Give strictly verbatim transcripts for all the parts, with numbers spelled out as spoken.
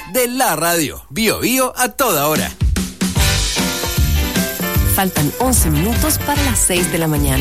de la radio. Bio Bio a toda hora. Faltan once minutos para las seis de la mañana.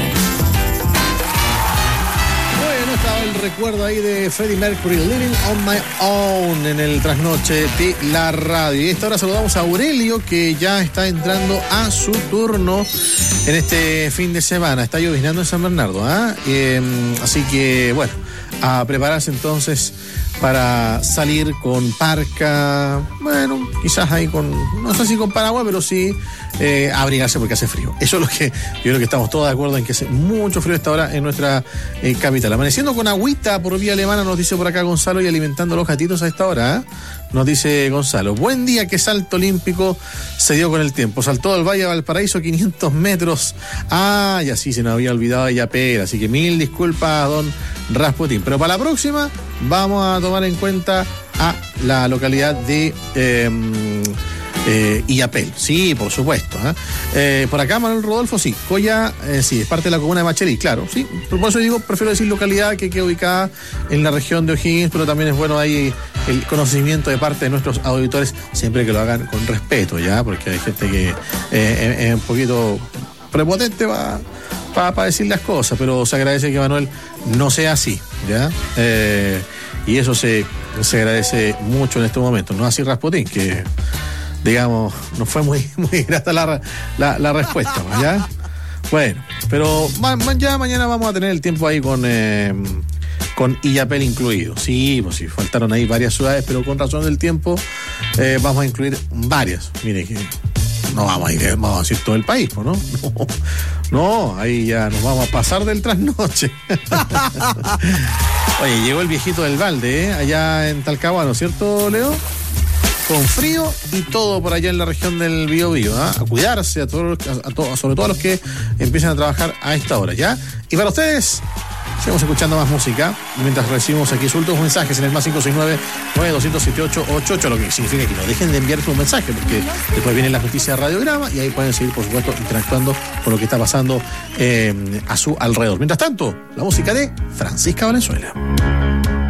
Bueno, estaba el recuerdo ahí de Freddie Mercury, Living on My Own, en el trasnoche de la radio. Y a esta hora saludamos a Aurelio, que ya está entrando a su turno en este fin de semana. Está lloviznando en San Bernardo, ¿ah? ¿eh? Eh, así que, bueno, a prepararse entonces para salir con parca, bueno, quizás ahí con, no sé si con paraguas, pero sí eh, abrigarse porque hace frío. Eso es lo que yo creo que estamos todos de acuerdo en que hace mucho frío a esta hora en nuestra eh, capital. Amaneciendo con agüita por vía alemana, nos dice por acá Gonzalo, y alimentando los gatitos a esta hora, ¿eh? Nos dice Gonzalo, buen día, qué salto olímpico se dio con el tiempo. Saltó al Valle de Valparaíso quinientos metros. Ah, y así se nos había olvidado de Yapera, así que mil disculpas, don Rasputín. Pero para la próxima vamos a tomar en cuenta a la localidad de eh, eh, Illapel. Sí, por supuesto. ¿eh? Eh, por acá Manuel Rodolfo, sí. Coya, eh, sí, es parte de la comuna de Machelí, claro. Sí, por eso digo, prefiero decir localidad, que queda ubicada en la región de O'Higgins, pero también es bueno ahí el conocimiento de parte de nuestros auditores, siempre que lo hagan con respeto, ya, porque hay gente que eh, es un poquito prepotente para pa, pa decir las cosas, pero se agradece que Manuel no sea así, ya. Eh, y eso se, se agradece mucho en este momento, no así Rasputín, que digamos, no fue muy, muy grata la, la, la respuesta, ¿ya? Bueno, pero ma, ma, ya mañana vamos a tener el tiempo ahí con eh, con Illapel incluido. Sí, pues sí, faltaron ahí varias ciudades, pero con razón del tiempo eh, vamos a incluir varias. Mire que no vamos a ir, vamos a decir todo el país, ¿no? No, no, ahí ya nos vamos a pasar del trasnoche. Oye, llegó el viejito del balde, ¿eh? Allá en Talcahuano, ¿cierto, Leo? Con frío y todo por allá en la región del Biobío, ¿eh? A cuidarse, a todos, a todos, sobre todo a los que empiezan a trabajar a esta hora, ¿ya? Y para ustedes, seguimos escuchando más música mientras recibimos aquí sus últimos mensajes en el más cinco seis nueve, nueve dos cero siete ocho ocho ocho, lo que significa que no dejen de enviar sus mensajes, porque después vienen las noticias de Radiograma y ahí pueden seguir, por supuesto, interactuando con lo que está pasando eh, a su alrededor. Mientras tanto, la música de Francisca Valenzuela.